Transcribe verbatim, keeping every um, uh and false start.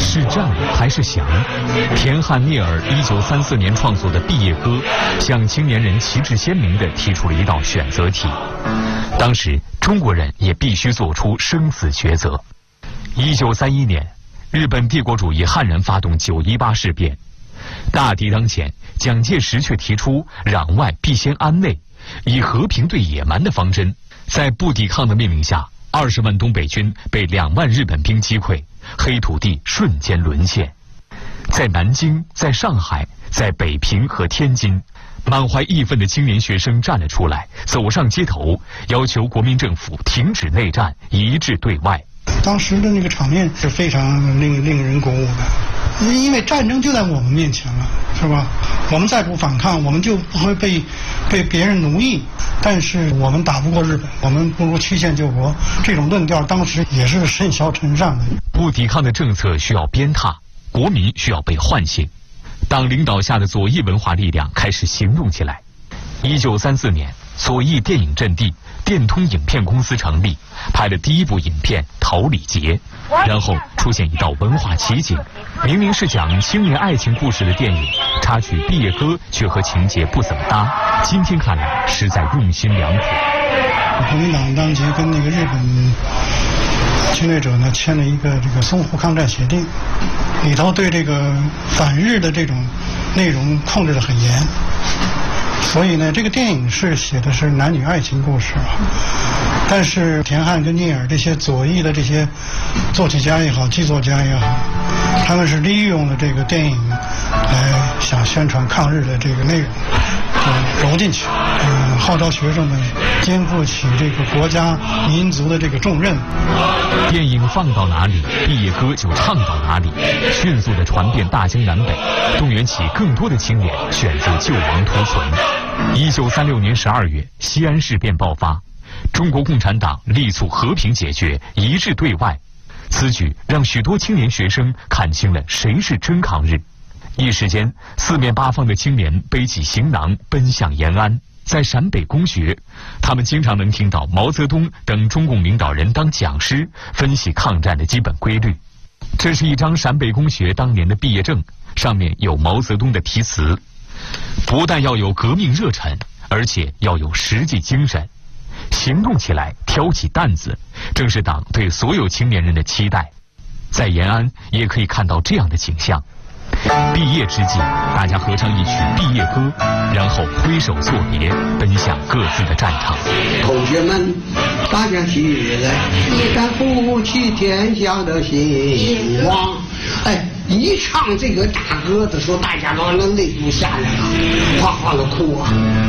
是战还是降？田汉聂耳一九三四年创作的《毕业歌》，向青年人旗帜鲜明地提出了一道选择题。当时中国人也必须做出生死抉择。一九三一年，日本帝国主义悍然发动九一八事变，大敌当前，蒋介石却提出攘外必先安内，以和平对野蛮的方针，在不抵抗的命令下，二十万东北军被两万日本兵击溃，黑土地瞬间沦陷。在南京，在上海，在北平和天津，满怀义愤的青年学生站了出来，走上街头，要求国民政府停止内战，一致对外。 当时的那个场面是非常令令人鼓舞的，因为战争就在我们面前了，是吧？我们再不反抗，我们就不会被被别人奴役。但是我们打不过日本，我们不如曲线救国，这种论调当时也是甚嚣尘上的。 不抵抗的政策需要鞭挞，国民需要被唤醒。党领导下的左翼文化力量开始行动起来。一九三四年，左翼电影阵地电通影片公司成立，拍了第一部影片《桃李节》，然后出现一道文化奇景：明明是讲青年爱情故事的电影，插曲《毕业歌》却和情节不怎么搭。今天看来，实在用心良苦。 国民党当即跟那个日本侵略者呢签了一个这个淞沪抗战协定，里头对这个反日的这种内容控制得很严。所以呢，这个电影是写的是男女爱情故事啊，但是田汉跟聂耳这些左翼的这些作曲家也好，剧作家也好，他们是利用了这个电影来想宣传抗日的这个内容，就揉进去，嗯，号召学生们肩负起这个国家民族的这个重任。 电影放到哪里，毕业歌就唱到哪里，迅速地传遍大江南北，动员起更多的青年选择救亡图存。一九三六年十二月，西安事变爆发，中国共产党力促和平解决，一致对外。此举让许多青年学生看清了谁是真抗日。一时间，四面八方的青年背起行囊奔向延安。在陕北公学，他们经常能听到毛泽东等中共领导人当讲师，分析抗战的基本规律。这是一张陕北公学当年的毕业证，上面有毛泽东的题词。不但要有革命热忱，而且要有实际精神，行动起来，挑起担子，正是党对所有青年人的期待。在延安也可以看到这样的景象。毕业之际，大家合唱一曲毕业歌，然后挥手作别，奔向各自的战场。 同学们，大家起来，你敢负起天下的兴亡。哎，一唱这个大歌的时候，大家都能泪就下来了，哗哗的哭啊。